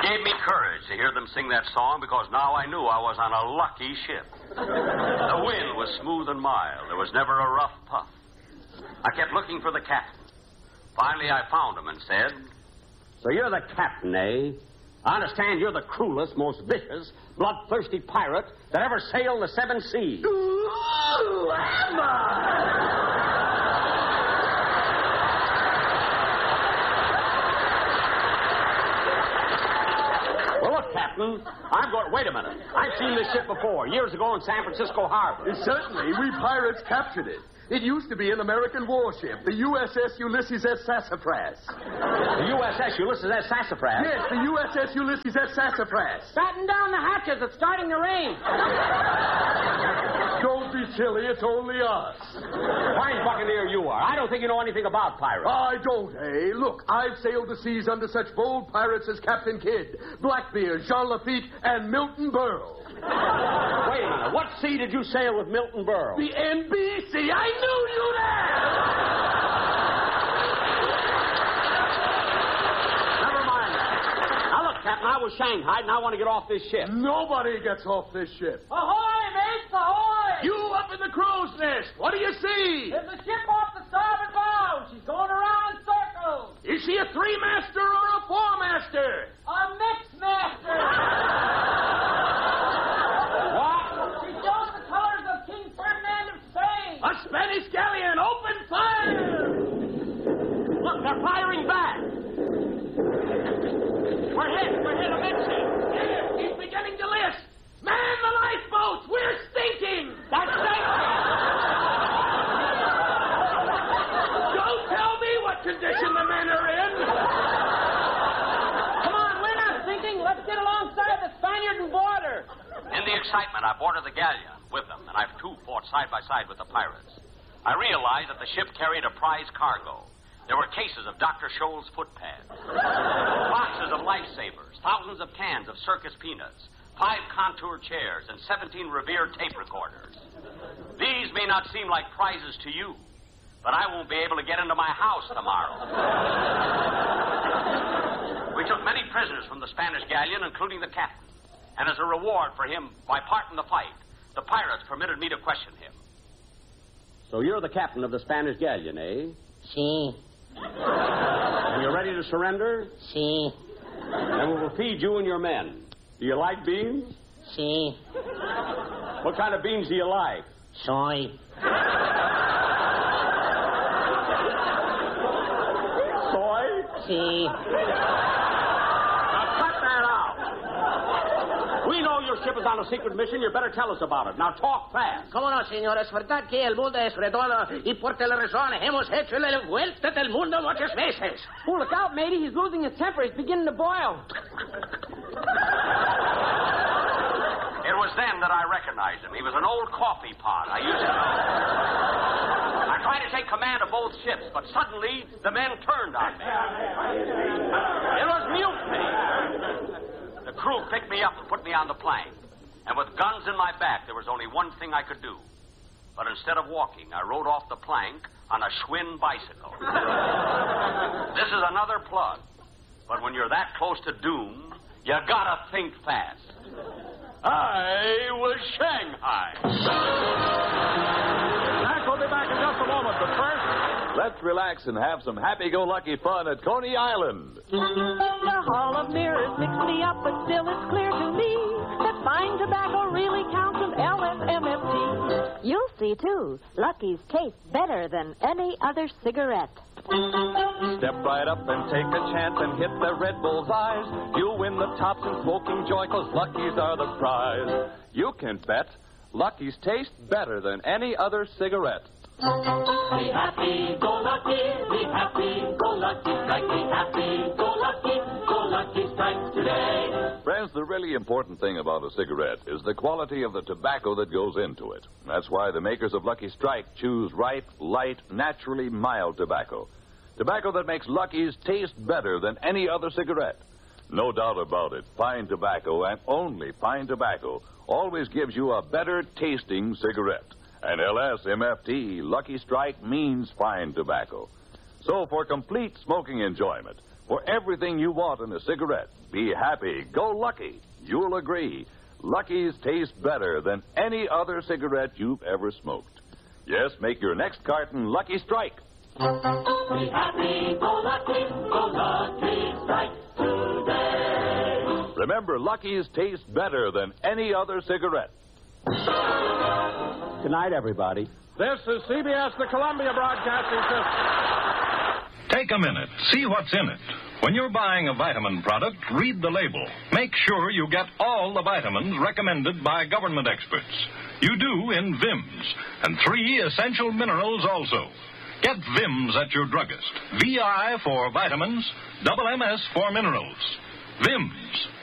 gave me courage to hear them sing that song because now I knew I was on a lucky ship. The wind was smooth and mild. There was never a rough puff. I kept looking for the captain. Finally, I found him and said, "So you're the captain, eh? I understand you're the cruelest, most vicious, bloodthirsty pirate that ever sailed the seven seas." Ooh, am I? Well, look, Captain, I'm going... Wait a minute. I've seen this ship before, years ago in San Francisco Harbor. Certainly. We pirates captured it. It used to be an American warship, the USS Ulysses S. Sassafras. The USS Ulysses S. Sassafras? Yes, the USS Ulysses S. Sassafras. Batten down the hatches. It's starting to rain. Don't be silly. It's only us. Fine buccaneer you are. I don't think you know anything about pirates. I don't, eh? Look, I've sailed the seas under such bold pirates as Captain Kidd, Blackbeard, Jean Lafitte, and Milton Berle. Wait a minute. What sea did you sail with Milton Berle? The NBC. I knew you'd ask. Never mind that. Now, look, Captain, I was shanghaied, and I want to get off this ship. Nobody gets off this ship. Ahoy, mates, ahoy! You up in the crow's nest. What do you see? There's a ship off the starboard bow. She's going around in circles. Is she a three-master or a four-master? A mixed master. She shows the colors of King Ferdinand of Spain. A Spanish galleon. Open fire! Look, they're firing back. We're hit amidships. Here, he's beginning to list. Man the lifeboats. We're stinking. That's stinking. Don't tell me what condition the men are in. Come on, we're not sinking. Let's get alongside the Spaniard and board her. In the excitement, I boarded the galleon with them, and I've two fought side by side with the pirates. I realized that the ship carried a prize cargo. There were cases of Dr. Scholl's foot pads, boxes of lifesavers, thousands of cans of circus peanuts, 5 contour chairs, and 17 Revere tape recorders. These may not seem like prizes to you, but I won't be able to get into my house tomorrow. We took many prisoners from the Spanish galleon, including the captain. And as a reward for him, by part in the fight, the pirates permitted me to question him. So you're the captain of the Spanish galleon, eh? Si. And you're ready to surrender? Si. Then we will feed you and your men. Do you like beans? Si. What kind of beans do you like? Soy. Soy? Si. Now cut that out. We know your ship is on a secret mission. You better tell us about it. Now talk fast. ¿Cómo no, señor? Es verdad que el mundo es redondo y por tal razón hemos hecho la vuelta del mundo muchas veces. Oh, look out, matey. He's losing his temper. He's beginning to boil. It was then that I recognized him. He was an old coffee pot I used to know. I tried to take command of both ships, but suddenly the men turned on me. It was mutiny. The crew picked me up and put me on the plank. And with guns in my back, there was only one thing I could do. But instead of walking, I rode off the plank on a Schwinn bicycle. This is another plug. But when you're that close to doom, you gotta think fast. I was Shanghai. Mac will be back in just a moment, but first, let's relax and have some happy-go-lucky fun at Coney Island. The Hall of Mirrors mixed me up, but still it's clear to me that fine tobacco really counts as LSMFT. You'll see, too. Lucky's taste better than any other cigarette. Step right up and take a chance and hit the Red Bull's eyes. You'll win the tops in smoking joy, 'cause Lucky's are the prize. You can bet Lucky's taste better than any other cigarette. Be happy, go lucky, be happy, go lucky, strike, be happy, go lucky, strike today. Friends, the really important thing about a cigarette is the quality of the tobacco that goes into it. That's why the makers of Lucky Strike choose ripe, light, naturally mild tobacco. Tobacco that makes Lucky's taste better than any other cigarette. No doubt about it, fine tobacco, and only fine tobacco, always gives you a better tasting cigarette. And LSMFT, Lucky Strike, means fine tobacco. So for complete smoking enjoyment, For everything you want in a cigarette, be happy, go Lucky. You'll agree. Lucky's taste better than any other cigarette you've ever smoked. Yes, make your next carton Lucky Strike. Be happy, go Lucky Strike today. Remember, Lucky's taste better than any other cigarette. Good night, everybody. This is CBS, the Columbia Broadcasting System. Take a minute. See what's in it. When you're buying a vitamin product, read the label. Make sure you get all the vitamins recommended by government experts. You do in VIMS, and 3 essential minerals also. Get VIMS at your druggist. VI for vitamins, double MS for minerals. VIMS.